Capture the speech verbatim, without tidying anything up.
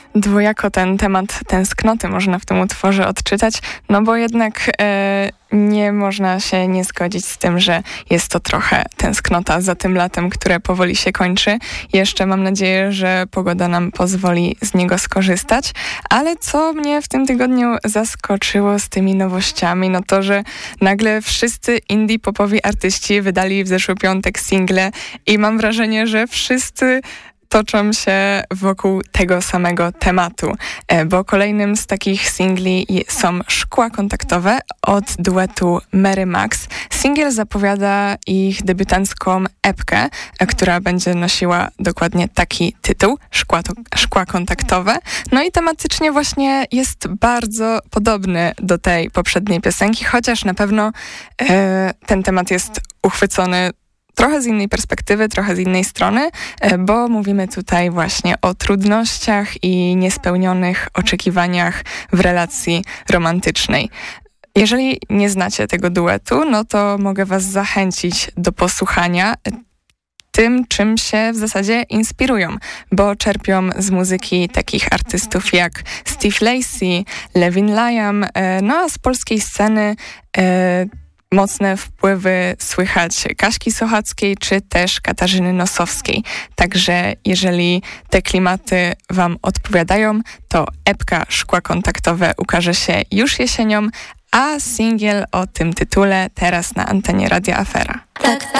dwojako ten temat tęsknoty można w tym utworze odczytać, no bo jednak e, nie można się nie zgodzić z tym, że jest to trochę tęsknota za tym latem, które powoli się kończy. Jeszcze mam nadzieję, że pogoda nam pozwoli z niego skorzystać, ale co mnie w tym tygodniu zaskoczyło z tymi nowościami, no to, że nagle wszyscy indie popowi artyści wydali w zeszły piątek single i mam wrażenie, że wszyscy toczą się wokół tego samego tematu, bo kolejnym z takich singli są Szkła kontaktowe od duetu Mary Max. Singiel zapowiada ich debiutancką epkę, która będzie nosiła dokładnie taki tytuł, Szkła, to, Szkła kontaktowe. No i tematycznie właśnie jest bardzo podobny do tej poprzedniej piosenki, chociaż na pewno e, ten temat jest uchwycony trochę z innej perspektywy, trochę z innej strony, bo mówimy tutaj właśnie o trudnościach i niespełnionych oczekiwaniach w relacji romantycznej. Jeżeli nie znacie tego duetu, no to mogę was zachęcić do posłuchania tym, czym się w zasadzie inspirują, bo czerpią z muzyki takich artystów jak Steve Lacy, Levin Liam, no a z polskiej sceny mocne wpływy słychać Kaśki Sochackiej czy też Katarzyny Nosowskiej. Także jeżeli te klimaty wam odpowiadają, to epka Szkła kontaktowe ukaże się już jesienią, a singiel o tym tytule teraz na antenie Radia Afera. Tak, tak.